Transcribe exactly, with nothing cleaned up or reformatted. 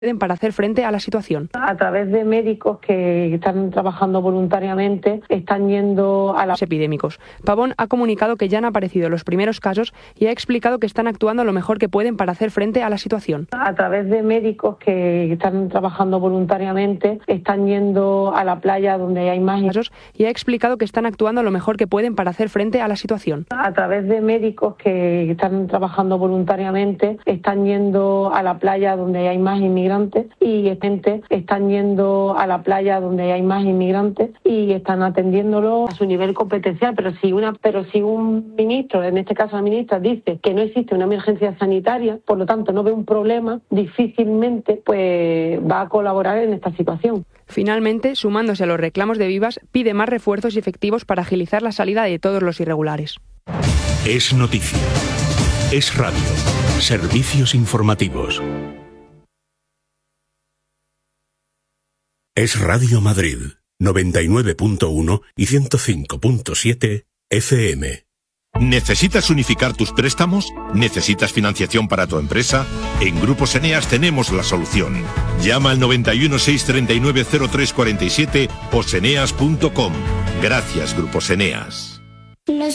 para hacer frente a la situación. A través de médicos que están trabajando voluntariamente, están yendo a los epidémicos. Pavón ha comunicado que ya han aparecido los primeros casos y ha explicado que están actuando lo mejor que pueden para hacer frente a la situación. A través de médicos que están trabajando voluntariamente, están yendo a la playa donde hay más casos y ha explicado que están actuando lo mejor que pueden para hacer frente a la situación. A través de médicos que están trabajando voluntariamente, están yendo a la playa donde hay más inmigrantes y gente están yendo a la playa donde hay más inmigrantes y están atendiéndolo a su nivel competencial. Pero si una, pero si un ministro, en este caso la ministra, dice que no existe una emergencia sanitaria, por lo tanto no ve un problema, difícilmente pues va a colaborar en esta situación. Finalmente, sumándose a los reclamos de Vivas, pide más refuerzos efectivos para agilizar la salida de todos los irregulares. Es noticia. Es radio. Servicios informativos. Es Radio Madrid, noventa y nueve punto uno y ciento cinco punto siete F M. ¿Necesitas unificar tus préstamos? ¿Necesitas financiación para tu empresa? En Grupos Eneas tenemos la solución. Llama al noventa y uno, seiscientos treinta y nueve, cero tres cuarenta y siete o seneas punto com. Gracias, Grupos Eneas.